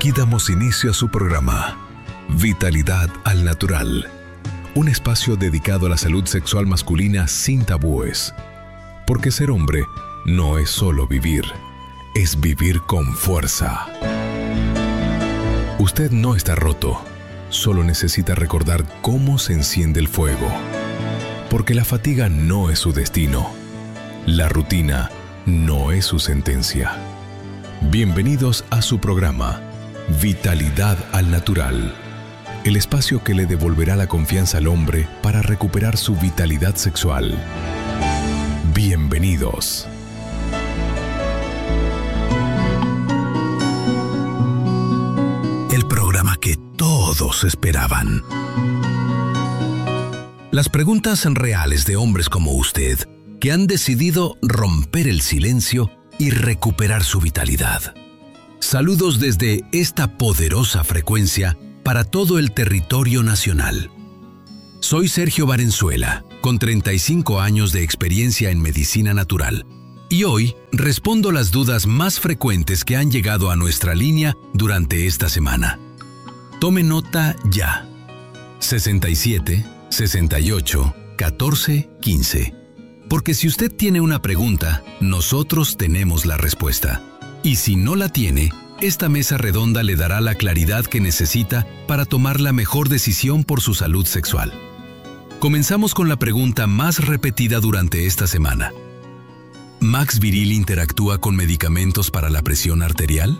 Aquí damos inicio a su programa, Vitalidad al Natural, un espacio dedicado a la salud sexual masculina sin tabúes. Porque ser hombre no es solo vivir, es vivir con fuerza. Usted no está roto, solo necesita recordar cómo se enciende el fuego. Porque la fatiga no es su destino, la rutina no es su sentencia. Bienvenidos a su programa, Vitalidad al Natural, el espacio que le devolverá la confianza al hombre para recuperar su vitalidad sexual. Bienvenidos. El programa que todos esperaban. Las preguntas reales de hombres como usted, que han decidido romper el silencio y recuperar su vitalidad. Saludos desde esta poderosa frecuencia para todo el territorio nacional. Soy Sergio Valenzuela, con 35 años de experiencia en medicina natural, y hoy respondo las dudas más frecuentes que han llegado a nuestra línea durante esta semana. Tome nota ya. 67 68 14 15. Porque si usted tiene una pregunta, nosotros tenemos la respuesta. Y si no la tiene, esta mesa redonda le dará la claridad que necesita para tomar la mejor decisión por su salud sexual. Comenzamos con la pregunta más repetida durante esta semana. ¿Max Viril interactúa con medicamentos para la presión arterial?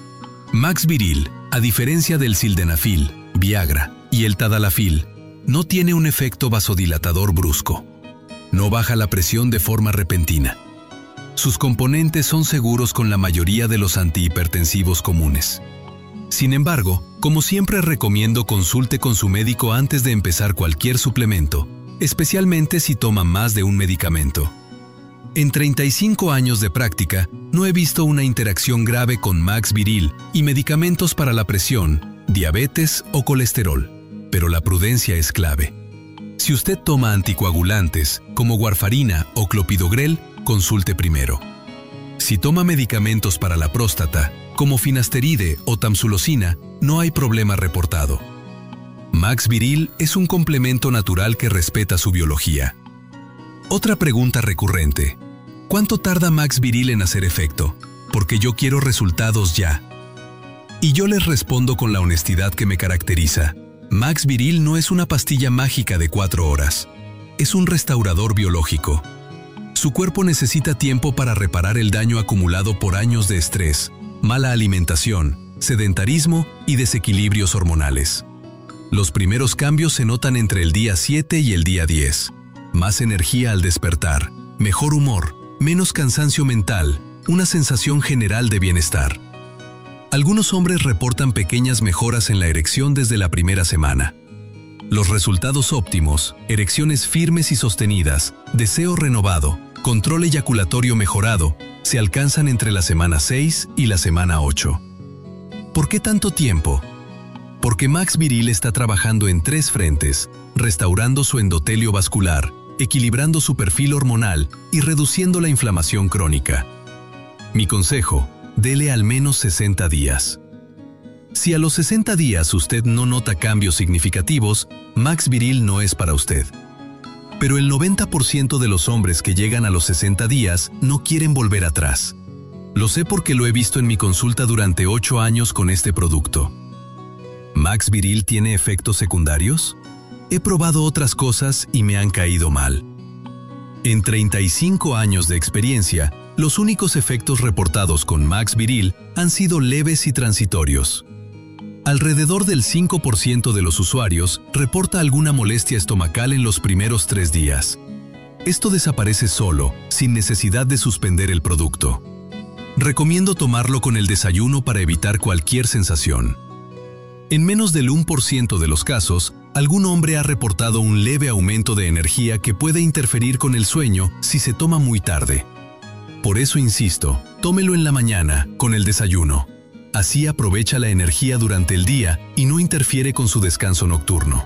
Max Viril, a diferencia del sildenafil, Viagra y el tadalafil, no tiene un efecto vasodilatador brusco. No baja la presión de forma repentina. Sus componentes son seguros con la mayoría de los antihipertensivos comunes. Sin embargo, como siempre recomiendo consulte con su médico antes de empezar cualquier suplemento, especialmente si toma más de un medicamento. En 35 años de práctica, no he visto una interacción grave con Max Viril y medicamentos para la presión, diabetes o colesterol, pero la prudencia es clave. Si usted toma anticoagulantes, como warfarina o clopidogrel, consulte primero. Si toma medicamentos para la próstata, como finasteride o tamsulosina, no hay problema reportado. Max Viril es un complemento natural que respeta su biología. Otra pregunta recurrente: ¿cuánto tarda Max Viril en hacer efecto? Porque yo quiero resultados ya. Y yo les respondo con la honestidad que me caracteriza. Max Viril no es una pastilla mágica de 4 horas. Es un restaurador biológico. Su cuerpo necesita tiempo para reparar el daño acumulado por años de estrés, mala alimentación, sedentarismo y desequilibrios hormonales. Los primeros cambios se notan entre el día 7 y el día 10. Más energía al despertar, mejor humor, menos cansancio mental, una sensación general de bienestar. Algunos hombres reportan pequeñas mejoras en la erección desde la primera semana. Los resultados óptimos, erecciones firmes y sostenidas, deseo renovado, control eyaculatorio mejorado, se alcanzan entre la semana 6 y la semana 8. ¿Por qué tanto tiempo? Porque Max Viril está trabajando en 3 frentes, restaurando su endotelio vascular, equilibrando su perfil hormonal y reduciendo la inflamación crónica. Mi consejo: dele al menos 60 días. Si a los 60 días usted no nota cambios significativos, Max Viril no es para usted. Pero el 90% de los hombres que llegan a los 60 días no quieren volver atrás. Lo sé porque lo he visto en mi consulta durante 8 años con este producto. ¿Max Viril tiene efectos secundarios? He probado otras cosas y me han caído mal. En 35 años de experiencia, los únicos efectos reportados con Max Viril han sido leves y transitorios. Alrededor del 5% de los usuarios reporta alguna molestia estomacal en los primeros 3 días. Esto desaparece solo, sin necesidad de suspender el producto. Recomiendo tomarlo con el desayuno para evitar cualquier sensación. En menos del 1% de los casos, algún hombre ha reportado un leve aumento de energía que puede interferir con el sueño si se toma muy tarde. Por eso insisto, tómelo en la mañana, con el desayuno. Así aprovecha la energía durante el día y no interfiere con su descanso nocturno.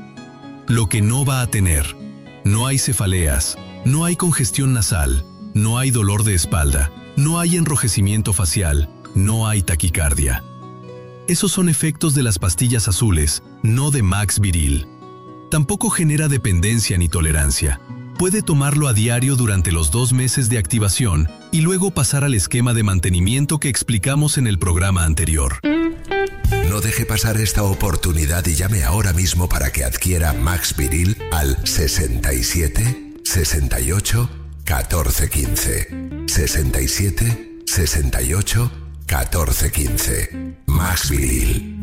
Lo que no va a tener: no hay cefaleas, no hay congestión nasal, no hay dolor de espalda, no hay enrojecimiento facial, no hay taquicardia. Esos son efectos de las pastillas azules, no de Max Viril. Tampoco genera dependencia ni tolerancia. Puede tomarlo a diario durante los 2 meses de activación y luego pasar al esquema de mantenimiento que explicamos en el programa anterior. No deje pasar esta oportunidad y llame ahora mismo para que adquiera Max Viril al 67 68 14 15. 67 68 14 15. Max Viril.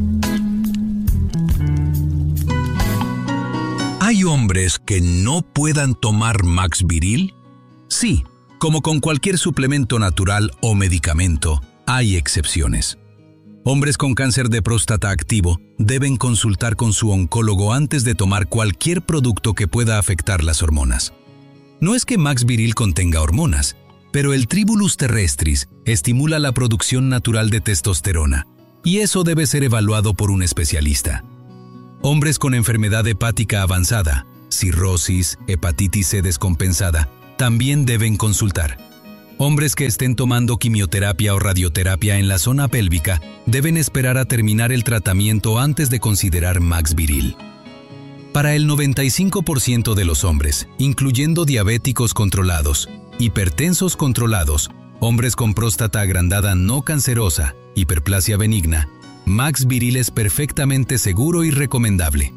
¿Hay hombres que no puedan tomar Max Viril? Sí, como con cualquier suplemento natural o medicamento, hay excepciones. Hombres con cáncer de próstata activo deben consultar con su oncólogo antes de tomar cualquier producto que pueda afectar las hormonas. No es que Max Viril contenga hormonas, pero el Tribulus terrestris estimula la producción natural de testosterona, y eso debe ser evaluado por un especialista. Hombres con enfermedad hepática avanzada, cirrosis, hepatitis C descompensada, también deben consultar. Hombres que estén tomando quimioterapia o radioterapia en la zona pélvica deben esperar a terminar el tratamiento antes de considerar Max Viril. Para el 95% de los hombres, incluyendo diabéticos controlados, hipertensos controlados, hombres con próstata agrandada no cancerosa, hiperplasia benigna, Max Viril es perfectamente seguro y recomendable.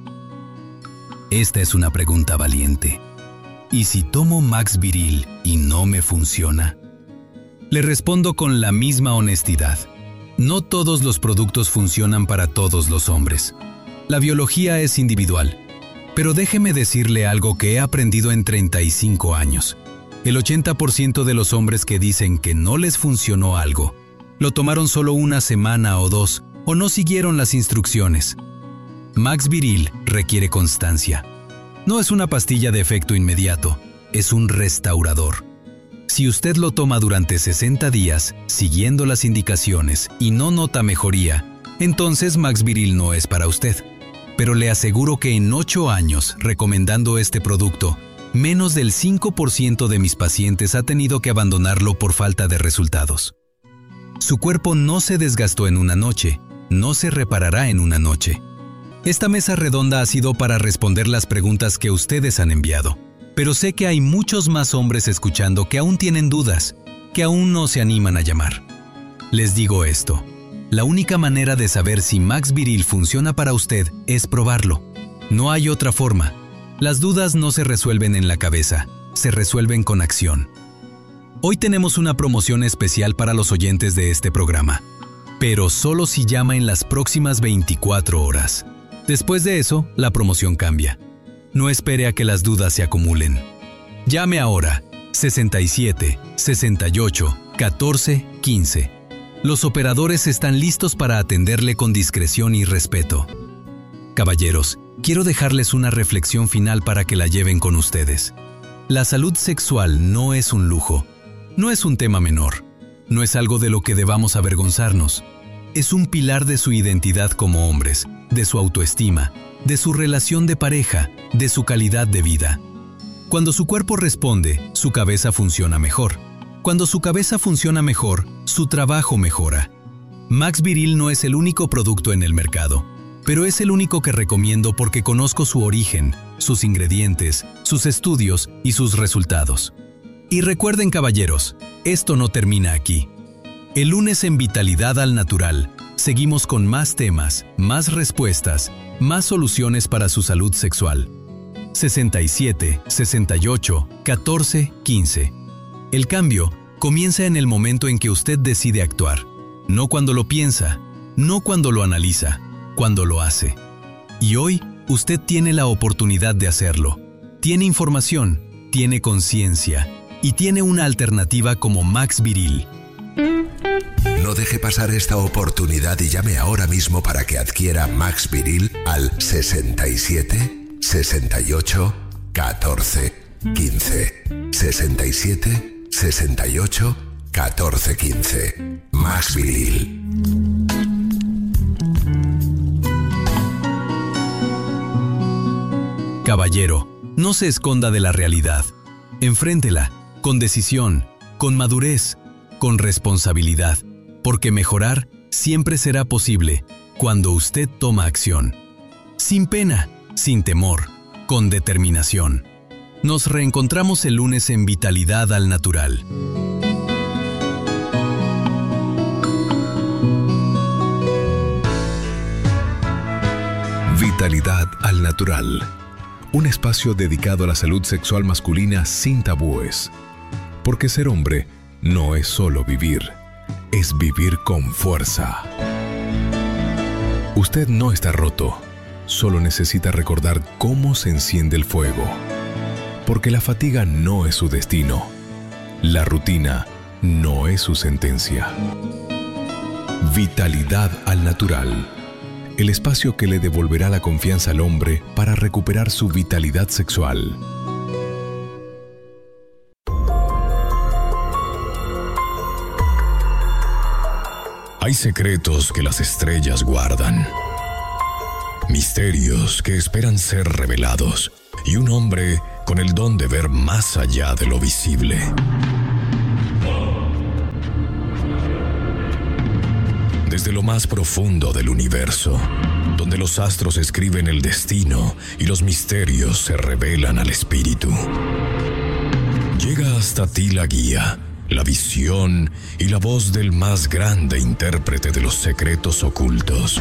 Esta es una pregunta valiente. ¿Y si tomo Max Viril y no me funciona? Le respondo con la misma honestidad. No todos los productos funcionan para todos los hombres. La biología es individual. Pero déjeme decirle algo que he aprendido en 35 años. El 80% de los hombres que dicen que no les funcionó algo, lo tomaron solo una semana o 2, o no siguieron las instrucciones. Max Viril requiere constancia. No es una pastilla de efecto inmediato, es un restaurador. Si usted lo toma durante 60 días, siguiendo las indicaciones, y no nota mejoría, entonces Max Viril no es para usted. Pero le aseguro que en 8 años, recomendando este producto, menos del 5% de mis pacientes ha tenido que abandonarlo por falta de resultados. Su cuerpo no se desgastó en una noche, no se reparará en una noche. Esta mesa redonda ha sido para responder las preguntas que ustedes han enviado, pero sé que hay muchos más hombres escuchando que aún tienen dudas, que aún no se animan a llamar. Les digo esto, la única manera de saber si Max Viril funciona para usted es probarlo. No hay otra forma. Las dudas no se resuelven en la cabeza, se resuelven con acción. Hoy tenemos una promoción especial para los oyentes de este programa, pero solo si llama en las próximas 24 horas. Después de eso, la promoción cambia. No espere a que las dudas se acumulen. Llame ahora, 67 68 14 15. Los operadores están listos para atenderle con discreción y respeto. Caballeros, quiero dejarles una reflexión final para que la lleven con ustedes. La salud sexual no es un lujo, no es un tema menor, no es algo de lo que debamos avergonzarnos. Es un pilar de su identidad como hombres, de su autoestima, de su relación de pareja, de su calidad de vida. Cuando su cuerpo responde, su cabeza funciona mejor. Cuando su cabeza funciona mejor, su trabajo mejora. Max Viril no es el único producto en el mercado, pero es el único que recomiendo porque conozco su origen, sus ingredientes, sus estudios y sus resultados. Y recuerden, caballeros, esto no termina aquí. El lunes en Vitalidad al Natural, seguimos con más temas, más respuestas, más soluciones para su salud sexual. 67 68 14 15. El cambio comienza en el momento en que usted decide actuar, no cuando lo piensa, no cuando lo analiza, cuando lo hace. Y hoy, usted tiene la oportunidad de hacerlo. Tiene información, tiene conciencia y tiene una alternativa como Max Viril. No deje pasar esta oportunidad y llame ahora mismo para que adquiera Max Viril al 67 68 14 15. 67 68 14 15. Max Viril. Caballero, no se esconda de la realidad. Enfréntela, con decisión, con madurez, con responsabilidad, porque mejorar siempre será posible cuando usted toma acción. Sin pena, sin temor, con determinación. Nos reencontramos el lunes en Vitalidad al Natural. Vitalidad al Natural. Un espacio dedicado a la salud sexual masculina sin tabúes. Porque ser hombre no es solo vivir, es vivir con fuerza. Usted no está roto, solo necesita recordar cómo se enciende el fuego. Porque la fatiga no es su destino, la rutina no es su sentencia. Vitalidad al Natural. El espacio que le devolverá la confianza al hombre para recuperar su vitalidad sexual. Hay secretos que las estrellas guardan, misterios que esperan ser revelados, y un hombre con el don de ver más allá de lo visible. Desde lo más profundo del universo, donde los astros escriben el destino y los misterios se revelan al espíritu. Llega hasta ti la guía, la visión y la voz del más grande intérprete de los secretos ocultos.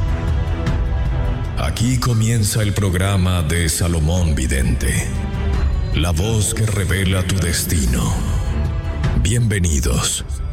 Aquí comienza el programa de Salomón Vidente, la voz que revela tu destino. Bienvenidos.